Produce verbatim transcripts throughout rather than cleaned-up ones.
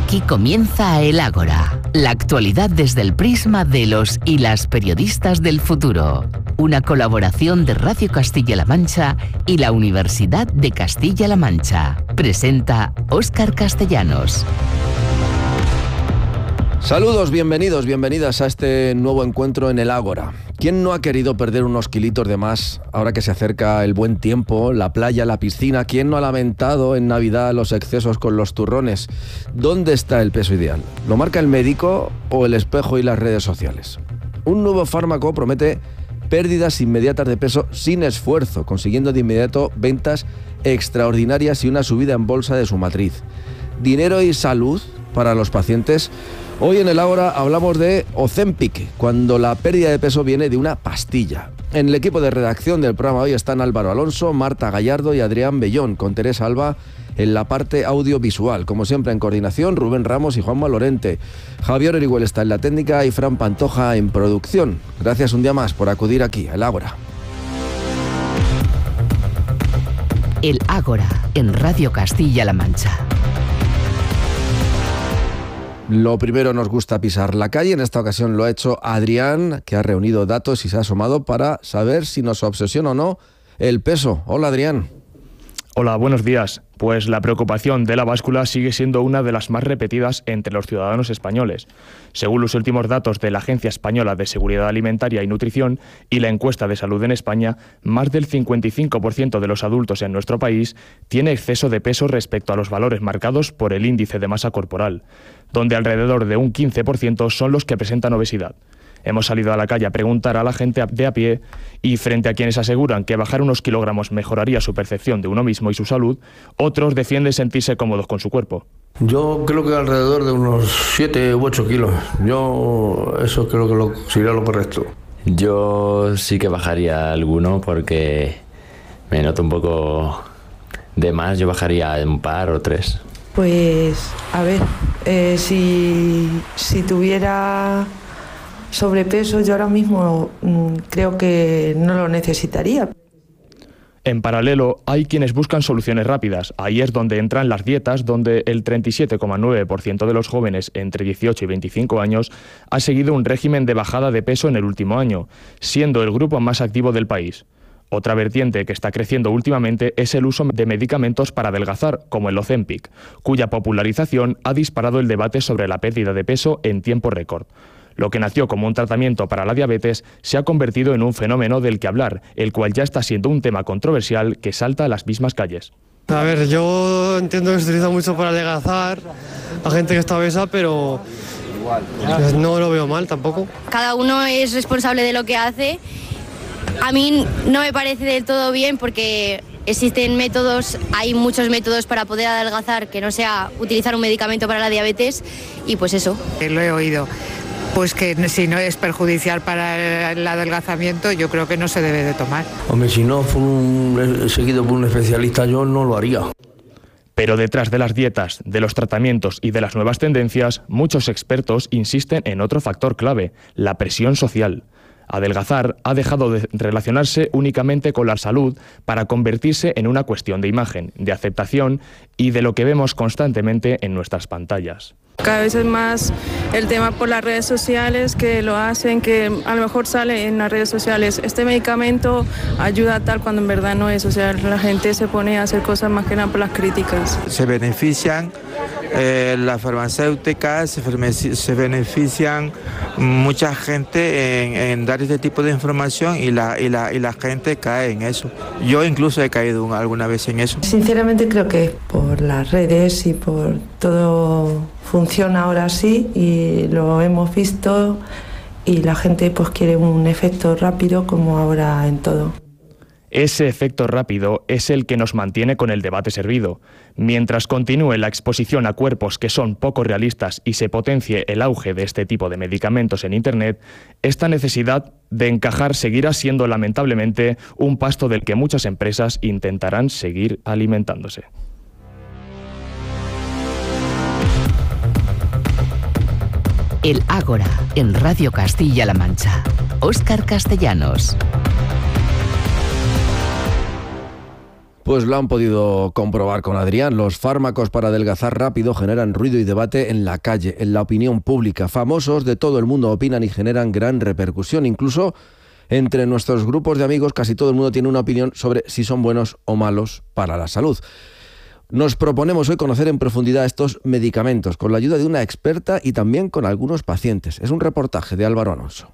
Aquí comienza El Ágora, la actualidad desde el prisma de los y las periodistas del futuro. Una colaboración de Radio Castilla-La Mancha y la Universidad de Castilla-La Mancha. Presenta Óscar Castellanos. Saludos, bienvenidos, bienvenidas a este nuevo encuentro en El Ágora. ¿Quién no ha querido perder unos kilitos de más ahora que se acerca el buen tiempo, la playa, la piscina? ¿Quién no ha lamentado en Navidad los excesos con los turrones? ¿Dónde está el peso ideal? ¿Lo marca el médico o el espejo y las redes sociales? Un nuevo fármaco promete pérdidas inmediatas de peso sin esfuerzo, consiguiendo de inmediato ventas extraordinarias y una subida en bolsa de su matriz. Dinero y salud para los pacientes. Hoy en El Ágora hablamos de Ozempic, cuando la pérdida de peso viene de una pastilla. En el equipo de redacción del programa hoy están Álvaro Alonso, Marta Gallardo y Adrián Bellón, con Teresa Alba en la parte audiovisual. Como siempre en coordinación, Rubén Ramos y Juanma Lorente. Javier Orihuel está en la técnica y Fran Pantoja en producción. Gracias un día más por acudir aquí, a El Ágora. El Ágora, en Radio Castilla-La Mancha. Lo primero, nos gusta pisar la calle. En esta ocasión lo ha hecho Adrián, que ha reunido datos y se ha asomado para saber si nos obsesiona o no el peso. Hola, Adrián. Hola, buenos días. Pues la preocupación de la báscula sigue siendo una de las más repetidas entre los ciudadanos españoles. Según los últimos datos de la Agencia Española de Seguridad Alimentaria y Nutrición y la encuesta de salud en España, más del cincuenta y cinco por ciento de los adultos en nuestro país tiene exceso de peso respecto a los valores marcados por el índice de masa corporal, donde alrededor de un quince por ciento son los que presentan obesidad. Hemos salido a la calle a preguntar a la gente de a pie y frente a quienes aseguran que bajar unos kilogramos mejoraría su percepción de uno mismo y su salud, otros defienden sentirse cómodos con su cuerpo. Yo creo que alrededor de unos siete u ocho kilos. Yo eso creo que lo, sería lo correcto. Yo sí que bajaría alguno porque me noto un poco de más. Yo bajaría un par o tres. Pues, a ver, eh, si, si tuviera sobrepeso, yo ahora mismo mmm, creo que no lo necesitaría. En paralelo, hay quienes buscan soluciones rápidas. Ahí es donde entran las dietas, donde el treinta y siete coma nueve por ciento de los jóvenes entre dieciocho y veinticinco años ha seguido un régimen de bajada de peso en el último año, siendo el grupo más activo del país. Otra vertiente que está creciendo últimamente es el uso de medicamentos para adelgazar, como el Ozempic, cuya popularización ha disparado el debate sobre la pérdida de peso en tiempo récord. Lo que nació como un tratamiento para la diabetes se ha convertido en un fenómeno del que hablar, el cual ya está siendo un tema controversial que salta a las mismas calles. A ver, yo entiendo que se utiliza mucho para adelgazar a gente que está obesa, pero pues no lo veo mal tampoco. Cada uno es responsable de lo que hace. A mí no me parece del todo bien porque existen métodos, hay muchos métodos para poder adelgazar que no sea utilizar un medicamento para la diabetes y pues eso. Lo he oído. Pues que si no es perjudicial para el adelgazamiento, yo creo que no se debe de tomar. Hombre, si no fue un, seguido por un especialista, yo no lo haría. Pero detrás de las dietas, de los tratamientos y de las nuevas tendencias, muchos expertos insisten en otro factor clave, la presión social. Adelgazar ha dejado de relacionarse únicamente con la salud para convertirse en una cuestión de imagen, de aceptación y de lo que vemos constantemente en nuestras pantallas. Cada vez es más el tema por las redes sociales que lo hacen, que a lo mejor sale en las redes sociales, este medicamento ayuda a tal cuando en verdad no es, o sea, la gente se pone a hacer cosas más que nada por las críticas. Se benefician eh, las farmacéuticas, se, se benefician mucha gente en, en dar este tipo de información y la, y, la, y la gente cae en eso. Yo incluso he caído alguna vez en eso. Sinceramente creo que por las redes y por todo funciona ahora sí y lo hemos visto y la gente pues quiere un efecto rápido como ahora en todo. Ese efecto rápido es el que nos mantiene con el debate servido. Mientras continúe la exposición a cuerpos que son poco realistas y se potencie el auge de este tipo de medicamentos en Internet, esta necesidad de encajar seguirá siendo lamentablemente un pasto del que muchas empresas intentarán seguir alimentándose. El Ágora, en Radio Castilla-La Mancha. Óscar Castellanos. Pues lo han podido comprobar con Adrián. Los fármacos para adelgazar rápido generan ruido y debate en la calle, en la opinión pública. Famosos de todo el mundo opinan y generan gran repercusión. Incluso entre nuestros grupos de amigos casi todo el mundo tiene una opinión sobre si son buenos o malos para la salud. Nos proponemos hoy conocer en profundidad estos medicamentos con la ayuda de una experta y también con algunos pacientes. Es un reportaje de Álvaro Alonso.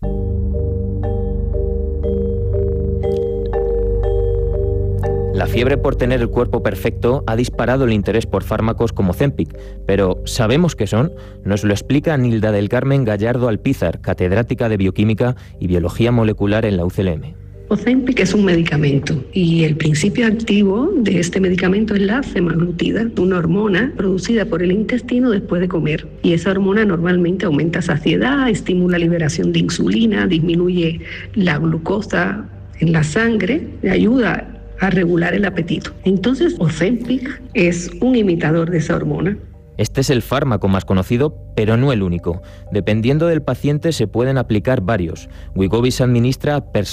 La fiebre por tener el cuerpo perfecto ha disparado el interés por fármacos como Ozempic, pero ¿sabemos qué son? Nos lo explica Nilda del Carmen Gallardo Alpizar, catedrática de Bioquímica y Biología Molecular en la U C L M. Ozempic es un medicamento y el principio activo de este medicamento es la semaglutida, una hormona producida por el intestino después de comer. Y esa hormona normalmente aumenta saciedad, estimula liberación de insulina, disminuye la glucosa en la sangre, ayuda a regular el apetito. Entonces, Ozempic es un imitador de esa hormona. Este es el fármaco más conocido, pero no el único. Dependiendo del paciente se pueden aplicar varios. Wegovy se administra